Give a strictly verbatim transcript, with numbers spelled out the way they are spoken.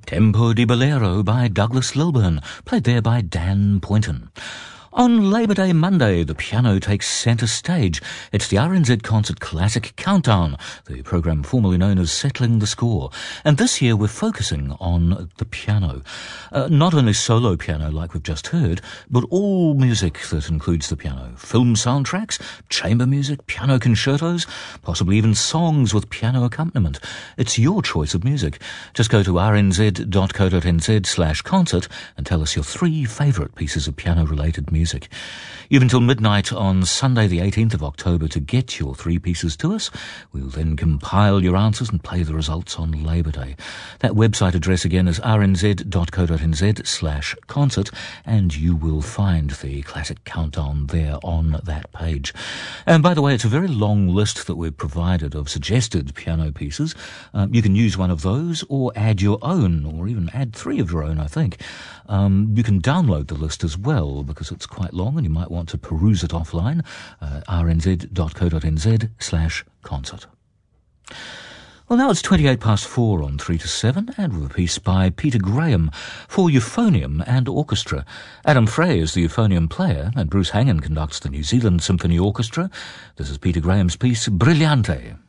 Tempo di Bolero by Douglas Lilburn, played there by Dan Poynton. On Labor Day Monday, the piano takes centre stage. It's the R N Z Concert Classic Countdown, the programme formerly known as Settling the Score. And this year we're focusing on the piano. Uh, not only solo piano like we've just heard, but all music that includes the piano. Film soundtracks, chamber music, piano concertos, possibly even songs with piano accompaniment. It's your choice of music. Just go to rnz.co.nz slash concert and tell us your three favourite pieces of piano-related music. Music. You've until midnight on Sunday the eighteenth of October to get your three pieces to us. We'll then compile your answers and play the results on Labor Day. That website address again is rnz.co.nz slash concert, and you will find the classic countdown there on that page. And by the way, it's a very long list that we've provided of suggested piano pieces. Um, you can use one of those or add your own, or even add three of your own, I think. Um, you can download the list as well because it's quite long and you might want to peruse it offline. Uh, rnz.co.nz slash concert. Well, now it's twenty-eight past four on three to seven, and with a piece by Peter Graham for euphonium and orchestra. Adam Frey is the euphonium player, and Bruce Hangen conducts the New Zealand Symphony Orchestra. This is Peter Graham's piece, Brillante.